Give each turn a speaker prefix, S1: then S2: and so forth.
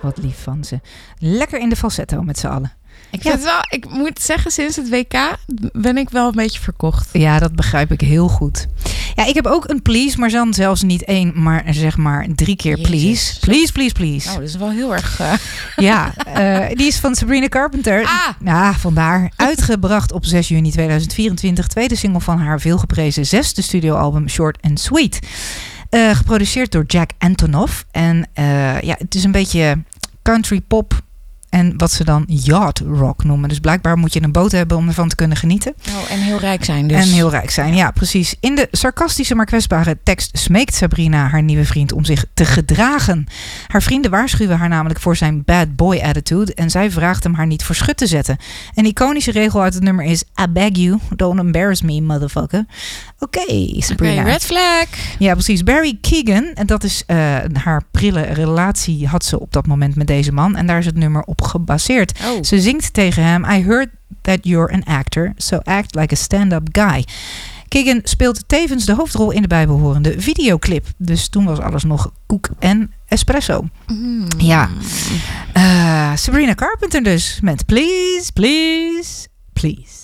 S1: wat lief van ze. Lekker in de falsetto met z'n allen.
S2: Ik moet zeggen, sinds het WK ben ik wel een beetje verkocht.
S1: Ja, dat begrijp ik heel goed. Ja, ik heb ook een please, maar dan zelfs niet 1, maar zeg maar 3 keer
S2: Jezus.
S1: please.
S2: Nou, dat is wel heel erg...
S1: Ja, die is van Sabrina Carpenter. Ja, vandaar. Uitgebracht op 6 juni 2024. Tweede single van haar veelgeprezen 6e studioalbum Short and Sweet. Geproduceerd door Jack Antonoff. En het is een beetje country pop. En wat ze dan yacht rock noemen. Dus blijkbaar moet je een boot hebben om ervan te kunnen genieten.
S2: Oh, en heel rijk zijn dus.
S1: En heel rijk zijn, ja, precies. In de sarcastische maar kwetsbare tekst smeekt Sabrina haar nieuwe vriend om zich te gedragen. Haar vrienden waarschuwen haar namelijk voor zijn bad boy attitude. En zij vraagt hem haar niet voor schut te zetten. Een iconische regel uit het nummer is: I beg you, don't embarrass me, motherfucker. Oké, Sabrina.
S2: Red flag.
S1: Ja, precies. Barry Keegan, en dat is haar prille relatie had ze op dat moment met deze man. En daar is het nummer op gebaseerd.
S2: Oh.
S1: Ze zingt tegen hem: I heard that you're an actor, so act like a stand-up guy. Keegan speelt tevens de hoofdrol in de bijbehorende videoclip. Dus toen was alles nog koek en espresso. Ja. Sabrina Carpenter dus met Please, Please, Please.